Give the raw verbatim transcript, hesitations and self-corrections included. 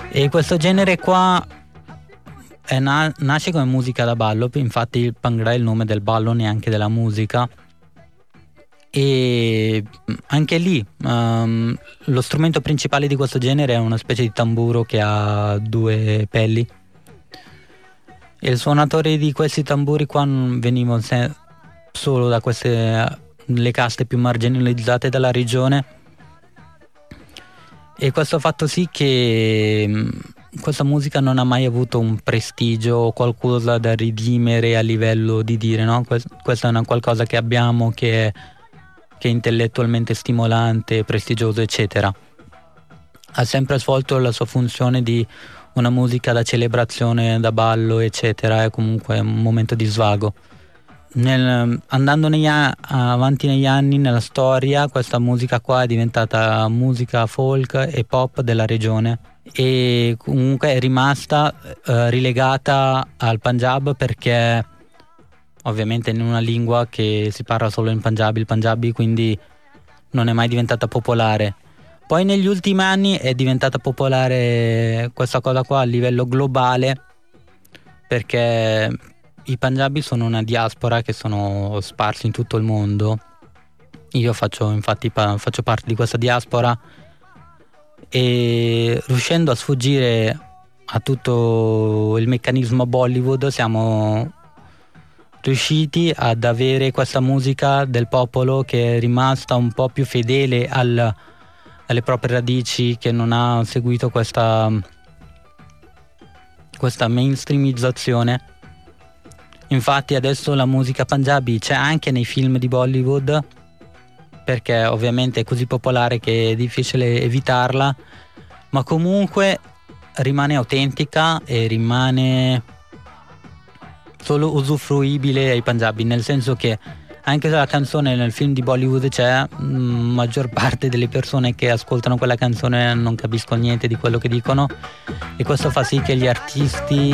E questo genere qua è na- nasce come musica da ballo, infatti il Bhangra è il nome del ballo, neanche della musica. E anche lì um, lo strumento principale di questo genere è una specie di tamburo che ha due pelli, e il suonatore di questi tamburi qua venivano se- solo da queste le caste più marginalizzate della regione, e questo ha fatto sì che mh, questa musica non ha mai avuto un prestigio o qualcosa da redimere a livello di dire no, que- questa è una qualcosa che abbiamo, che è, che è intellettualmente stimolante, prestigioso, eccetera. Ha sempre svolto la sua funzione di una musica da celebrazione, da ballo, eccetera, è comunque un momento di svago. Nel, andando negli a- avanti negli anni, nella storia, questa musica qua è diventata musica folk e pop della regione, e comunque è rimasta eh, rilegata al Punjab, perché ovviamente in una lingua che si parla solo in Punjabi, il Punjabi, quindi non è mai diventata popolare. Poi negli ultimi anni è diventata popolare questa cosa qua a livello globale, perché i Punjabi sono una diaspora che sono sparsi in tutto il mondo. Io faccio infatti pa- faccio parte di questa diaspora, e riuscendo a sfuggire a tutto il meccanismo Bollywood siamo riusciti ad avere questa musica del popolo che è rimasta un po' più fedele al, alle proprie radici, che non ha seguito questa questa mainstreamizzazione. Infatti adesso la musica Punjabi c'è anche nei film di Bollywood, perché ovviamente è così popolare che è difficile evitarla, ma comunque rimane autentica e rimane solo usufruibile ai Punjabi, nel senso che anche se la canzone nel film di Bollywood c'è, mh, maggior parte delle persone che ascoltano quella canzone non capiscono niente di quello che dicono, e questo fa sì che gli artisti